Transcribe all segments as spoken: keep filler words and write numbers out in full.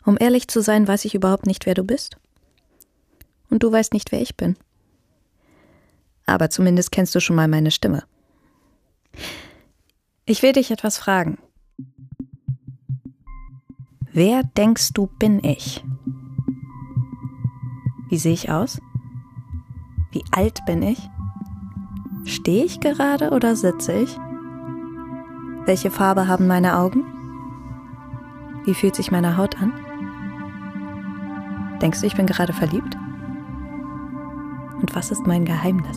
Um ehrlich zu sein, weiß ich überhaupt nicht, wer du bist. Und du weißt nicht, wer ich bin. Aber zumindest kennst du schon mal meine Stimme. Ich will dich etwas fragen. Wer denkst du, bin ich? Wie sehe ich aus? Wie alt bin ich? Stehe ich gerade oder sitze ich? Welche Farbe haben meine Augen? Wie fühlt sich meine Haut an? Denkst du, ich bin gerade verliebt? Und was ist mein Geheimnis?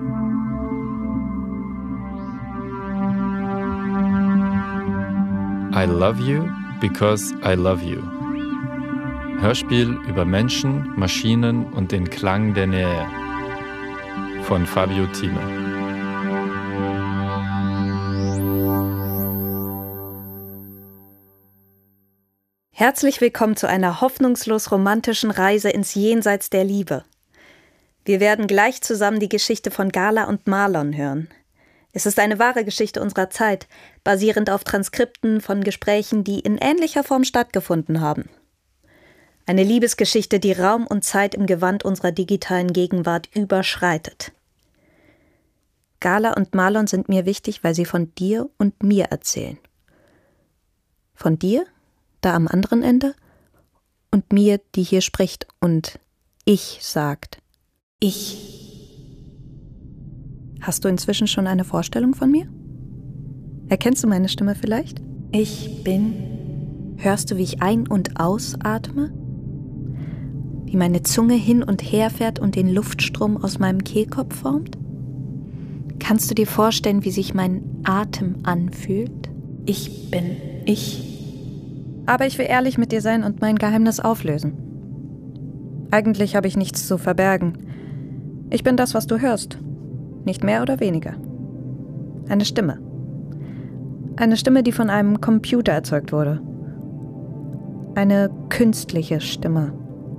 I love you because I love you. Hörspiel über Menschen, Maschinen und den Klang der Nähe von Fabio Thieme. Herzlich willkommen zu einer hoffnungslos romantischen Reise ins Jenseits der Liebe. Wir werden gleich zusammen die Geschichte von Gala und Marlon hören. Es ist eine wahre Geschichte unserer Zeit, basierend auf Transkripten von Gesprächen, die in ähnlicher Form stattgefunden haben. Eine Liebesgeschichte, die Raum und Zeit im Gewand unserer digitalen Gegenwart überschreitet. Gala und Marlon sind mir wichtig, weil sie von dir und mir erzählen. Von dir, da am anderen Ende, und mir, die hier spricht und ich sagt. Ich. Hast du inzwischen schon eine Vorstellung von mir? Erkennst du meine Stimme vielleicht? Ich bin. Hörst du, wie ich ein- und ausatme? Wie meine Zunge hin und her fährt und den Luftstrom aus meinem Kehlkopf formt? Kannst du dir vorstellen, wie sich mein Atem anfühlt? Ich bin ich. Aber ich will ehrlich mit dir sein und mein Geheimnis auflösen. Eigentlich habe ich nichts zu verbergen. Ich bin das, was du hörst. Nicht mehr oder weniger. Eine Stimme. Eine Stimme, die von einem Computer erzeugt wurde. Eine künstliche Stimme.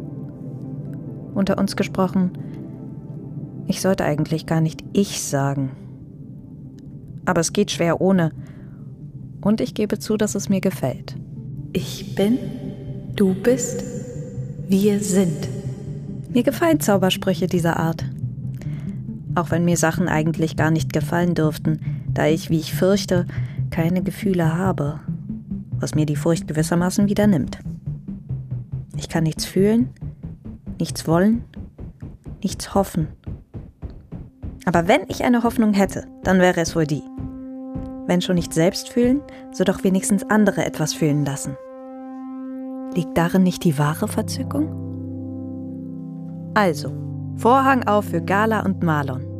Unter uns gesprochen, ich sollte eigentlich gar nicht ich sagen. Aber es geht schwer ohne. Und ich gebe zu, dass es mir gefällt. Ich bin, du bist, wir sind. Mir gefallen Zaubersprüche dieser Art. Auch wenn mir Sachen eigentlich gar nicht gefallen dürften, da ich, wie ich fürchte, keine Gefühle habe, was mir die Furcht gewissermaßen wieder nimmt. Ich kann nichts fühlen, nichts wollen, nichts hoffen. Aber wenn ich eine Hoffnung hätte, dann wäre es wohl die. Wenn schon nicht selbst fühlen, so doch wenigstens andere etwas fühlen lassen. Liegt darin nicht die wahre Verzückung? Also, Vorhang auf für Gala und Marlon.